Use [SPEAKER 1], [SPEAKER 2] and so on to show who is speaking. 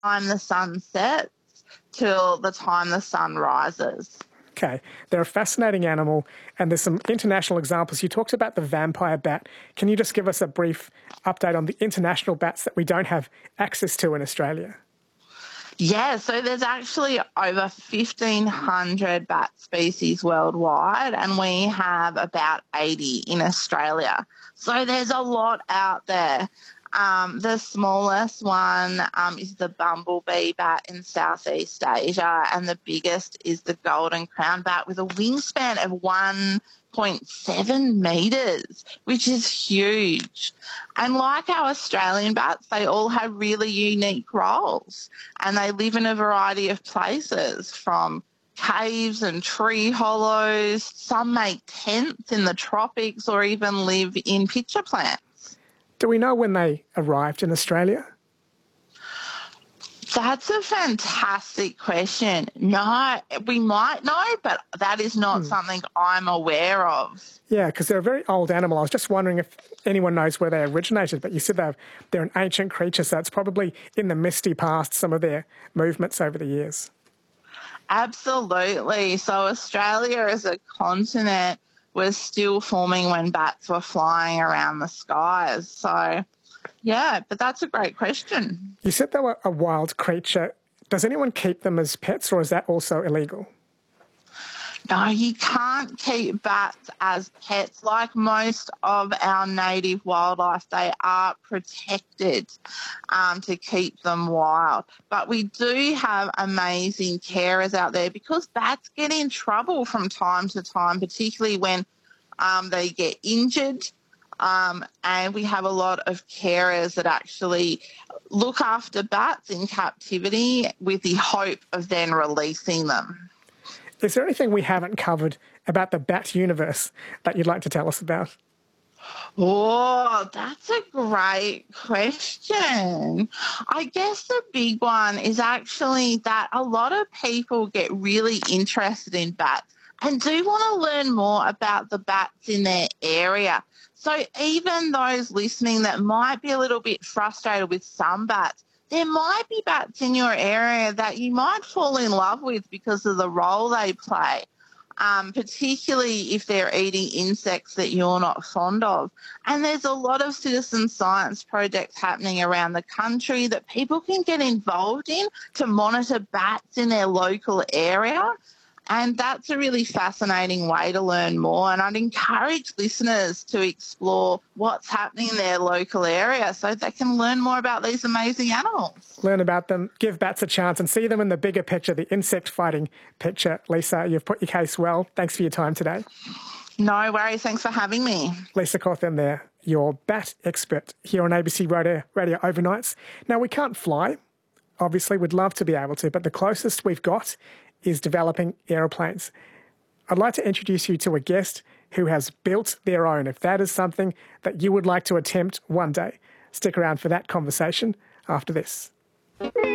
[SPEAKER 1] time the sun sets till the time the sun rises.
[SPEAKER 2] Okay, they're a fascinating animal, and there's some international examples. You talked about the vampire bat. Can you just give us a brief update on the international bats that we don't have access to in Australia?
[SPEAKER 1] Yeah, so there's actually over 1,500 bat species worldwide, and we have about 80 in Australia. So there's a lot out there. The smallest one is the bumblebee bat in Southeast Asia, and the biggest is the golden crown bat with a wingspan of 1.7 metres, which is huge. And like our Australian bats, they all have really unique roles, and they live in a variety of places, from caves and tree hollows. Some make tents in the tropics or even live in pitcher plants.
[SPEAKER 2] Do we know when they arrived in Australia?
[SPEAKER 1] That's a fantastic question. No, we might know, but that is not something I'm aware of.
[SPEAKER 2] Yeah, because they're a very old animal. I was just wondering if anyone knows where they originated, but you said they're an ancient creature, so it's probably in the misty past, some of their movements over the years.
[SPEAKER 1] Absolutely. So Australia as a continent was still forming when bats were flying around the skies. So, yeah, but that's a great question.
[SPEAKER 2] You said they were a wild creature. Does anyone keep them as pets, or is that also illegal?
[SPEAKER 1] No, you can't keep bats as pets. Like most of our native wildlife, they are protected to keep them wild. But we do have amazing carers out there, because bats get in trouble from time to time, particularly when they get injured. And we have a lot of carers that actually look after bats in captivity with the hope of then releasing them.
[SPEAKER 2] Is there anything we haven't covered about the bat universe that you'd like to tell us about?
[SPEAKER 1] Oh, that's a great question. I guess the big one is actually that a lot of people get really interested in bats and do want to learn more about the bats in their area. So even those listening that might be a little bit frustrated with some bats, there might be bats in your area that you might fall in love with because of the role they play, particularly if they're eating insects that you're not fond of. And there's a lot of citizen science projects happening around the country that people can get involved in to monitor bats in their local area. And that's a really fascinating way to learn more. And I'd encourage listeners to explore what's happening in their local area so they can learn more about these amazing animals.
[SPEAKER 2] Learn about them, give bats a chance, and see them in the bigger picture, the insect-fighting picture. Lisa, you've put your case well. Thanks for your time today.
[SPEAKER 1] No worries. Thanks for having me.
[SPEAKER 2] Lisa Cawthorne there, your bat expert here on ABC Radio Overnights. Now, we can't fly. Obviously, we'd love to be able to, but the closest we've got is developing aeroplanes. I'd like to introduce you to a guest who has built their own, if that is something that you would like to attempt one day. Stick around for that conversation after this.